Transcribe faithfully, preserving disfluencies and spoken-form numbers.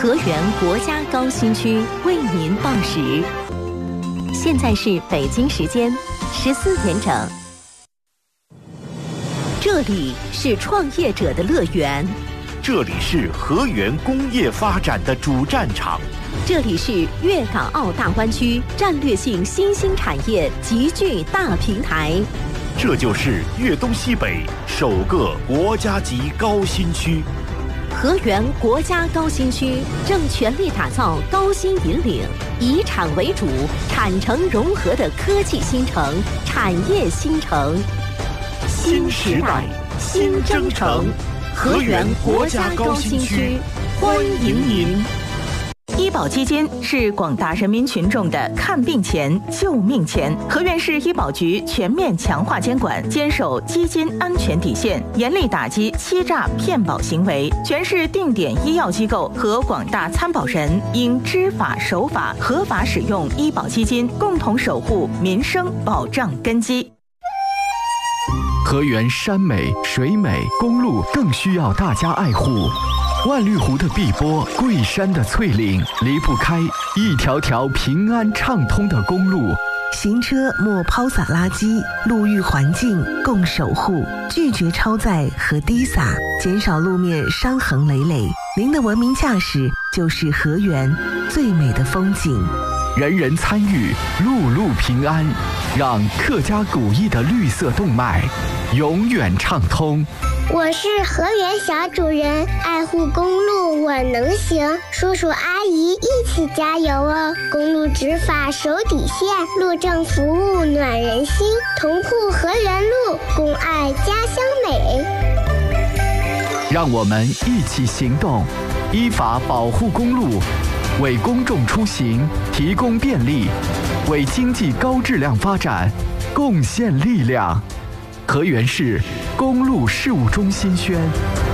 河源国家高新区为您报时。现在是北京时间十四点整。这里是创业者的乐园， 这里是河源工业发展的主战场， 这里是粤港澳大湾区战略性新兴产业集聚大平台， 这就是粤东西北首个国家级高新区。 河源国家高新区正全力打造高新引领、以产为主、产城融合的科技新城、产业新城。 新时代，新征程，河源国家高新区，欢迎您。 医保基金是广大人民群众的看病钱、救命钱。河源市医保局全面强化监管，坚守基金安全底线，严厉打击欺诈骗保行为。全市定点医药机构和广大参保人应知法守法，合法使用医保基金，共同守护民生保障根基。 河源山美水美，公路更需要大家爱护。万绿湖的碧波，桂山的翠岭，离不开一条条平安畅通的公路。 行车莫抛洒垃圾，路域环境共守护，拒绝超载和滴洒，减少路面伤痕累累。您的文明驾驶就是河源最美的风景。 人人参与，路路平安，让客家古意的绿色动脉永远畅通。 我是河源小主人，爱护公路我能行，叔叔阿姨一起加油哦！公路执法守底线，路政服务暖人心，同护河源路，共爱家乡美。 让我们一起行动，依法保护公路，为公众出行提供便利，为经济高质量发展贡献力量。河源市公路事务中心宣。